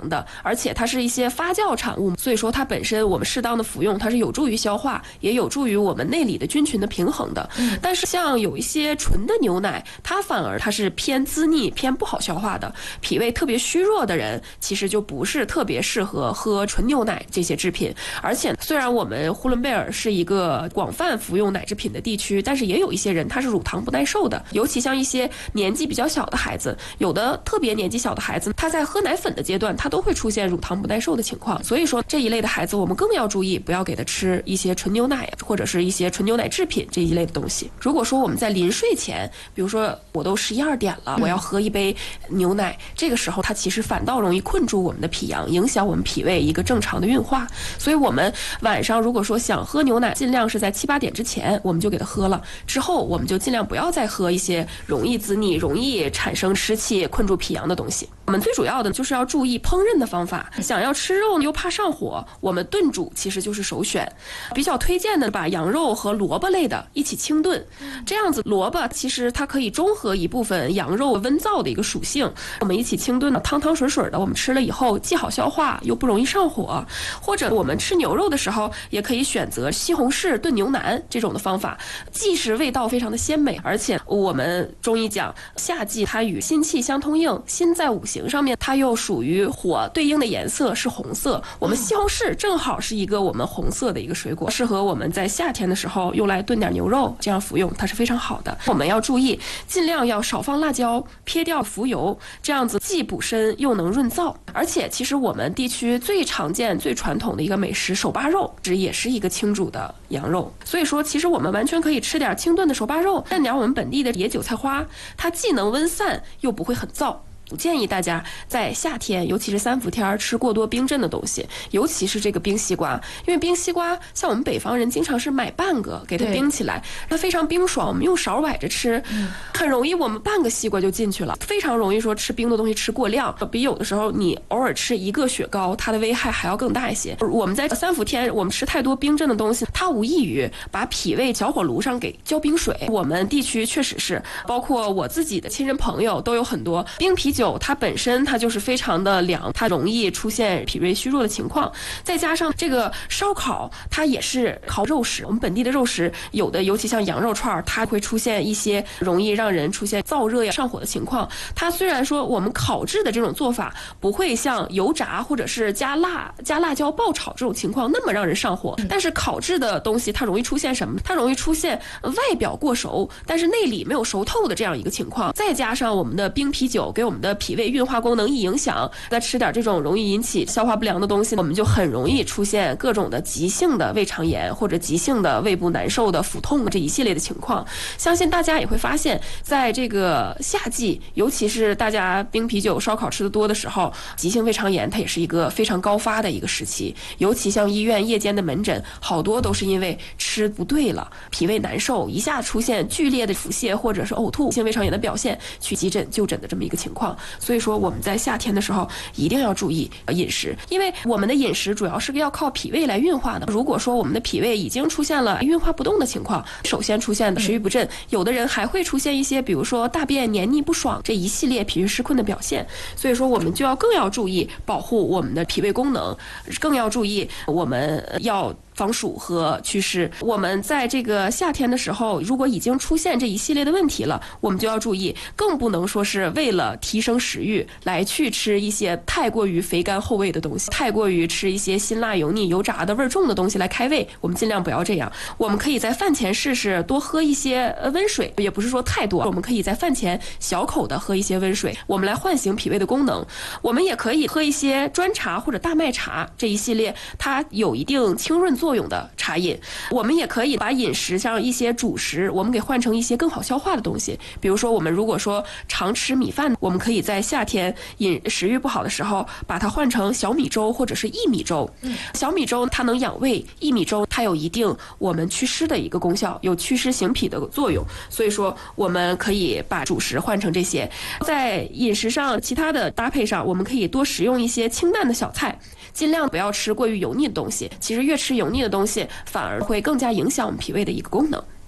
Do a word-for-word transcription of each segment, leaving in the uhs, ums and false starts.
强的，而且它是一些发酵产物，所以说它本身我们适当的服用，它是有助于消化，也有助于我们内里的菌群的平衡的。嗯、但是像有一些纯的牛奶，它反而它是偏滋腻、偏不好消化的，脾胃特别虚弱的人，其实就不是特别适合喝纯牛奶这些制品。而且虽然我们呼伦贝尔是一个广泛服用奶制品的地区，但是也有一些人他是乳糖不耐受的，尤其像一些年纪比较小的孩子，有的特别年纪小的孩子，他在喝奶粉的阶段，他都会出现乳糖不耐受的情况。所以说这一类的孩子，我们更要注意，不要给他吃一些纯牛奶或者是一些纯牛奶制品这一类的东西。如果说我们在临睡前，比如说我都十一二点了，我要喝一杯牛奶，这个时候它其实反倒容易困住我们的脾阳，影响我们脾胃一个正常的运化。所以我们晚上如果说想喝牛奶，尽量是在七八点之前我们就给它喝了，之后我们就尽量不要再喝一些容易滋腻、容易产生湿气、困住脾阳的东西。我们最主要的就是要注意烹饪的方法，想要吃肉又怕上火，我们炖煮其实就是首选。比较推荐的把羊肉和萝卜类的一起清炖，这样子萝卜其实它可以中和一部分羊肉温燥的一个属性，我们一起清炖的汤汤水水的，我们吃了以后既好消化又不容易上火。或者我们吃牛肉的时候也可以选择西红柿炖牛腩这种的方法，既是味道非常的鲜美，而且我们中医讲夏季它与辛气相通应，辛在五行上面它又属于火，对应的颜色是红色，我们西红柿正好是一个我们红色的一个水果，适合我们在夏天的时候用来炖点牛肉，这样服用它是非常好的。我们要注意尽量要少放辣椒，撇掉浮油，这样子既补身又能润燥。而且其实我们地区最常见最传统的一个美食手扒肉，这也是一个清煮的羊肉，所以说其实我们完全可以吃点清炖的手扒肉，蘸点我们本地的野韭菜花，它既能温散又不会很燥。不建议大家在夏天，尤其是三伏天吃过多冰镇的东西，尤其是这个冰西瓜，因为冰西瓜像我们北方人经常是买半个给它冰起来，它非常冰爽，我们用勺崴着吃，很容易我们半个西瓜就进去了，非常容易说吃冰的东西吃过量，比有的时候你偶尔吃一个雪糕，它的危害还要更大一些。我们在三伏天我们吃太多冰镇的东西，它无异于把脾胃小火炉上给浇冰水。我们地区确实是，包括我自己的亲人朋友都有很多冰啤酒，它本身它就是非常的凉，它容易出现脾胃虚弱的情况，再加上这个烧烤它也是烤肉食，我们本地的肉食有的尤其像羊肉串，它会出现一些容易让人出现燥热呀上火的情况。它虽然说我们烤制的这种做法不会像油炸或者是加辣加辣椒爆炒这种情况那么让人上火，但是烤制的东西它容易出现什么？它容易出现外表过熟但是内里没有熟透的这样一个情况，再加上我们的冰啤酒给我们的脾胃运化功能一影响，再吃点这种容易引起消化不良的东西，我们就很容易出现各种的急性的胃肠炎或者急性的胃部难受的腹痛这一系列的情况。相信大家也会发现，在这个夏季，尤其是大家冰啤酒烧烤吃的多的时候，急性胃肠炎它也是一个非常高发的一个时期，尤其像医院夜间的门诊，好多都是因为吃不对了，脾胃难受，一下出现剧烈的腹泻或者是呕吐性胃肠炎的表现，去急诊就诊的这么一个情况。所以说我们在夏天的时候一定要注意饮食，因为我们的饮食主要是要靠脾胃来运化的。如果说我们的脾胃已经出现了运化不动的情况，首先出现的食欲不振，有的人还会出现一些比如说大便黏腻不爽这一系列脾胃湿困的表现。所以说我们就要更要注意保护我们的脾胃功能，更要注意我们要防暑和祛湿。我们在这个夏天的时候，如果已经出现这一系列的问题了，我们就要注意，更不能说是为了提升食欲来去吃一些太过于肥甘厚味的东西，太过于吃一些辛辣油腻油炸的味重的东西来开胃，我们尽量不要这样。我们可以在饭前试试多喝一些温水，也不是说太多，我们可以在饭前小口的喝一些温水，我们来唤醒脾胃的功能。我们也可以喝一些砖茶或者大麦茶这一系列它有一定清润作用的茶饮。我们也可以把饮食上一些主食我们给换成一些更好消化的东西，比如说我们如果说常吃米饭，我们可以在夏天饮食欲不好的时候把它换成小米粥或者是薏米粥。小米粥它能养胃，薏米粥它有一定我们祛湿的一个功效，有祛湿行脾的作用，所以说我们可以把主食换成这些。在饮食上其他的搭配上，我们可以多食用一些清淡的小菜，尽量不要吃过于油腻的东西，其实越吃油腻的东西反而会更加影响我们脾胃的一个功能。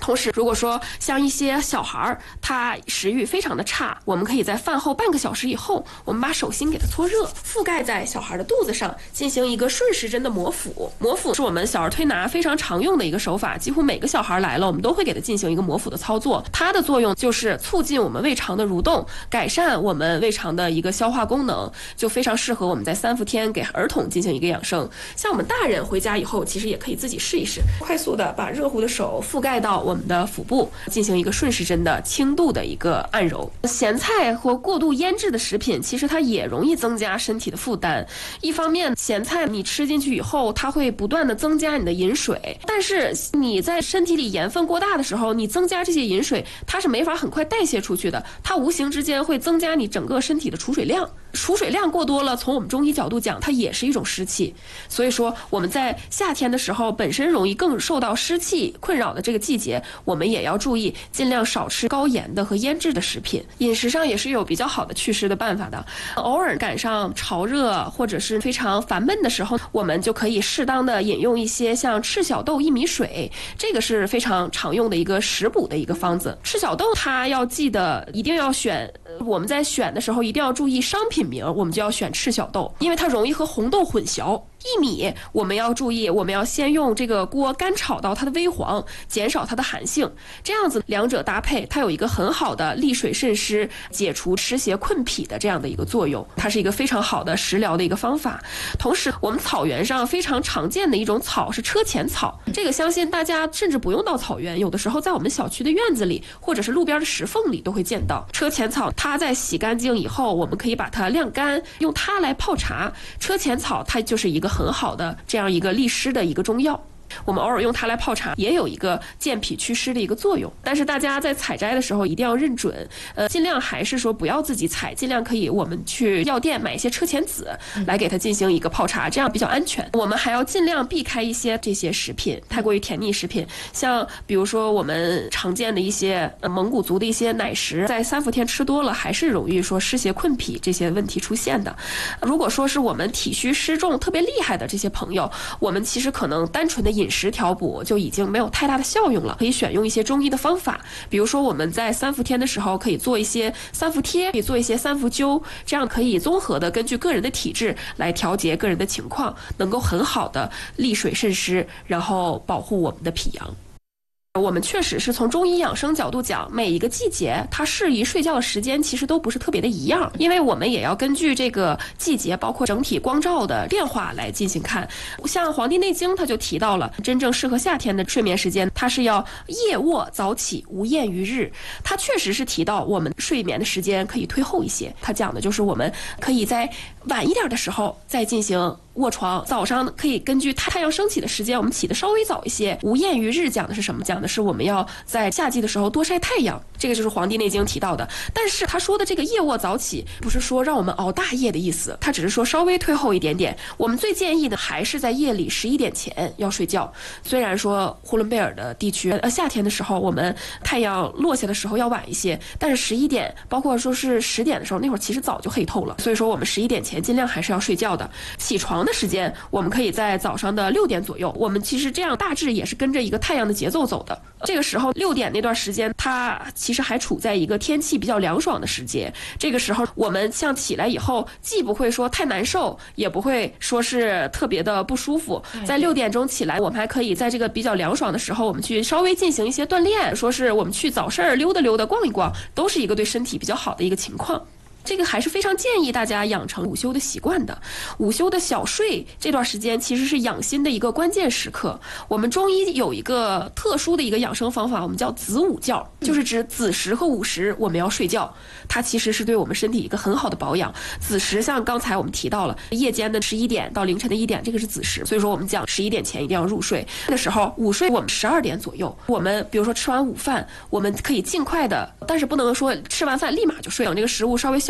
同时，如果说像一些小孩儿，他食欲非常的差，我们可以在饭后半个小时以后，我们把手心给它搓热，覆盖在小孩的肚子上，进行一个顺时针的摩腹。摩腹是我们小儿推拿非常常用的一个手法，几乎每个小孩来了，我们都会给他进行一个摩腹的操作。它的作用就是促进我们胃肠的蠕动，改善我们胃肠的一个消化功能，就非常适合我们在三伏天给儿童进行一个养生。像我们大人回家以后，其实也可以自己试一试，快速的把热乎的手覆盖到我们的腹部，进行一个顺时针的轻度的一个按揉。咸菜或过度腌制的食品，其实它也容易增加身体的负担。一方面，咸菜你吃进去以后，它会不断的增加你的饮水，但是你在身体里盐分过大的时候，你增加这些饮水，它是没法很快代谢出去的，它无形之间会增加你整个身体的储水量。储水量过多了，从我们中医角度讲，它也是一种湿气。所以说我们在夏天的时候，本身容易更受到湿气困扰的这个季节，我们也要注意尽量少吃高盐的和腌制的食品。饮食上也是有比较好的祛湿的办法的。偶尔赶上潮热或者是非常烦闷的时候，我们就可以适当的饮用一些像赤小豆薏米水，这个是非常常用的一个食补的一个方子。赤小豆它要记得一定要选，我们在选的时候一定要注意商品名，我们就要选赤小豆，因为它容易和红豆混淆。薏米我们要注意，我们要先用这个锅干炒到它的微黄，减少它的寒性，这样子两者搭配，它有一个很好的利水渗湿、解除湿邪困脾的这样的一个作用，它是一个非常好的食疗的一个方法。同时，我们草原上非常常见的一种草是车前草，这个相信大家甚至不用到草原，有的时候在我们小区的院子里或者是路边的石缝里都会见到。车前草它在洗干净以后，我们可以把它晾干，用它来泡茶。车前草它就是一个很好的这样一个利湿的一个中药。我们偶尔用它来泡茶，也有一个健脾祛湿的一个作用。但是大家在采摘的时候一定要认准，呃，尽量还是说不要自己采，尽量可以我们去药店买一些车前子来给它进行一个泡茶，这样比较安全。我们还要尽量避开一些这些食品，太过于甜腻食品，像比如说我们常见的一些、呃、蒙古族的一些奶食，在三伏天吃多了，还是容易说湿邪困脾这些问题出现的。如果说是我们体虚湿重特别厉害的这些朋友，我们其实可能单纯的饮食调补就已经没有太大的效用了，可以选用一些中医的方法，比如说我们在三伏天的时候可以做一些三伏贴，可以做一些三伏灸，这样可以综合的根据个人的体质来调节个人的情况，能够很好的利水渗湿，然后保护我们的脾阳。我们确实是从中医养生角度讲，每一个季节它适宜睡觉的时间其实都不是特别的一样，因为我们也要根据这个季节包括整体光照的变化来进行看。像《黄帝内经》它就提到了，真正适合夏天的睡眠时间，它是要夜卧早起，无厌于日。它确实是提到我们睡眠的时间可以推后一些，它讲的就是我们可以在晚一点的时候再进行卧床，早上可以根据太阳升起的时间，我们起得稍微早一些。无厌于日讲的是什么？讲的是我们要在夏季的时候多晒太阳，这个就是《黄帝内经》提到的。但是他说的这个夜卧早起，不是说让我们熬大夜的意思，他只是说稍微推后一点点。我们最建议的还是在夜里十一点前要睡觉。虽然说呼伦贝尔的地区，呃，夏天的时候我们太阳落下的时候要晚一些，但是十一点，包括说是十点的时候，那会儿其实早就黑透了。所以说我们十一点前尽量还是要睡觉的。起床的时间我们可以在早上的六点左右，我们其实这样大致也是跟着一个太阳的节奏走的。这个时候六点那段时间，它其实还处在一个天气比较凉爽的时节。这个时候我们像起来以后，既不会说太难受，也不会说是特别的不舒服。在六点钟起来，我们还可以在这个比较凉爽的时候，我们去稍微进行一些锻炼，说是我们去早市溜达溜达、逛一逛，都是一个对身体比较好的一个情况。这个还是非常建议大家养成午休的习惯的。午休的小睡这段时间其实是养心的一个关键时刻。我们中医有一个特殊的一个养生方法，我们叫子午觉，就是指子时和午时我们要睡觉，它其实是对我们身体一个很好的保养。子时像刚才我们提到了，夜间的十一点到凌晨的一点，这个是子时，所以说我们讲十一点前一定要入睡。那时候午睡我们十二点左右，我们比如说吃完午饭，我们可以尽快的，但是不能说吃完饭立马就睡，等这个食物稍微消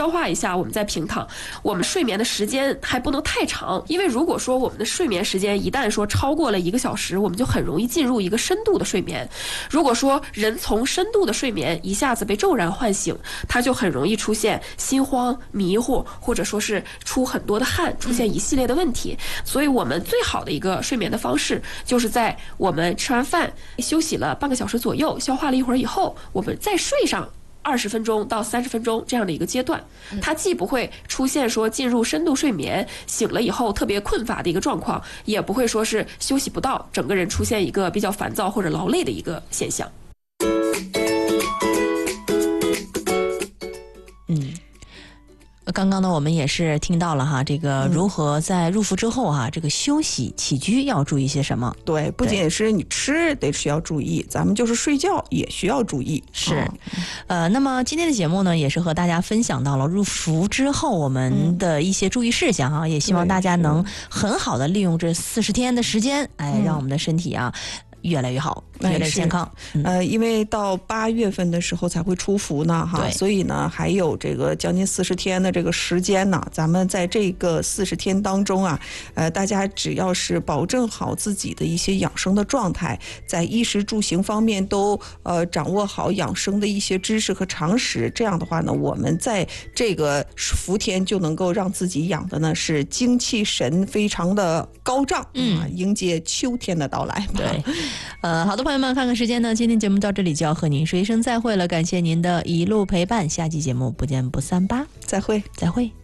消化一下，我们再平躺。我们睡眠的时间还不能太长，因为如果说我们的睡眠时间一旦说超过了一个小时，我们就很容易进入一个深度的睡眠。如果说人从深度的睡眠一下子被骤然唤醒，他就很容易出现心慌、迷糊，或者说是出很多的汗，出现一系列的问题。所以我们最好的一个睡眠的方式，就是在我们吃完饭休息了半个小时左右，消化了一会儿以后，我们再睡上二十分钟到三十分钟这样的一个阶段，它既不会出现说进入深度睡眠醒了以后特别困乏的一个状况，也不会说是休息不到，整个人出现一个比较烦躁或者劳累的一个现象。 嗯。刚刚呢，我们也是听到了哈，这个如何在入伏之后哈，这个休息起居要注意些什么？ 对，不仅是你吃得需要注意，咱们就是睡觉也需要注意。 是，哦、呃，那么今天的节目呢，也是和大家分享到了入伏之后我们的一些注意事项啊，嗯、也希望大家能很好的利用这四十天的时间，哎，让我们的身体啊。越来越好，越来越健康。 嗯、呃，因为到八月份的时候才会出伏呢，哈，所以呢还有这个将近四十天的这个时间呢。咱们在这个四十天当中啊，呃，大家只要是保证好自己的一些养生的状态，在衣食住行方面都呃掌握好养生的一些知识和常识，这样的话呢，我们在这个伏天就能够让自己养的呢是精气神非常的高涨，嗯、啊，迎接秋天的到来。 对。呃，好的，朋友们，看看时间呢，今天节目到这里就要和您说一声再会了，感谢您的一路陪伴，下期节目不见不散吧， 再会， 再会。